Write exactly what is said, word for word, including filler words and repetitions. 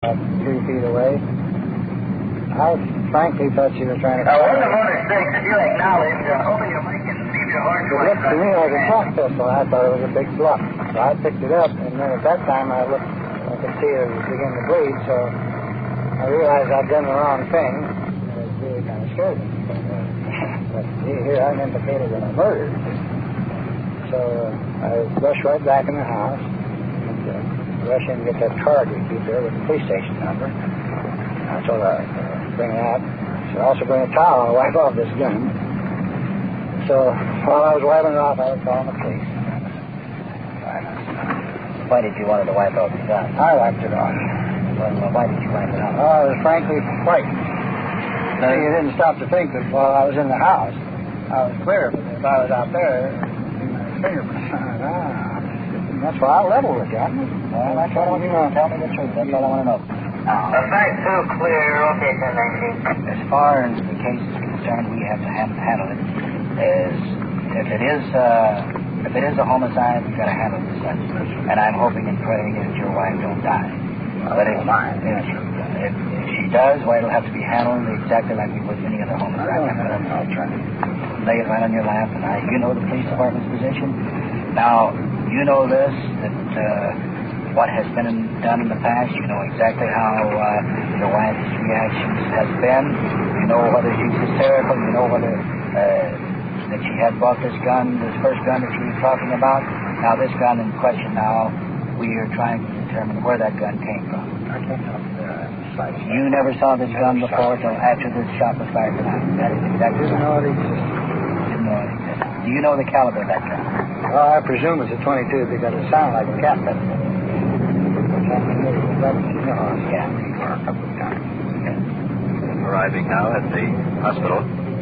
three feet away. I frankly thought she was trying to... Now, one of the mistakes that you acknowledge, uh, open your mic and leave your horse It looked to me like a cross pistol. I thought it was a big bluff. So I picked it up, and then at that time I looked, I could see it was beginning to bleed, so I realized I'd done the wrong thing. It was really kind of scared me. But, uh, but gee, here I'm implicated in a murder. So uh, I rushed right back in the house, and uh, rushed in and get that card we keep there with the police station number. I told her I'd uh, bring it out. I should also bring a towel and wipe off this gun. So while I was wiping it off, I was calling the police. Why did you want to wipe off the gun? I wiped it off. Well, why did you wipe it off? Oh, I was frankly frightened. No, you didn't stop to think that while I was in the house, I was clear. But if I was out there, my fingerprints. Ah, that's why I leveled the gun. Well, that's what I want you to know. Tell me the truth. That's all I want to know. Now, the fact's so clear. Okay, ten nineteen. As far as the case is concerned, we have to have, handle it as if it is uh, if it is a homicide, we've got to handle it as such. And I'm hoping and praying that your wife don't die. Well, but if, mine, if, if, if she does, well, it'll have to be handled exactly like we would any other homicide. I'm going to lay it right on your lap, and I, you know the police department's position. Now, you know this that. Uh, What has been done in the past, you know exactly how uh, your wife's reactions has been. You know whether she's hysterical. You know whether uh, that she had bought this gun, this first gun that she was talking about. Now this gun in question now, we are trying to determine where that gun came from. I can't help that. You never saw this gun before until after this shot was fired tonight. That is exactly didn't know it existed. Didn't know it existed. Do you know the caliber of that gun? Well, I presume it's a twenty-two because it sounded like a cat pistol. Yeah. Arriving now at the hospital.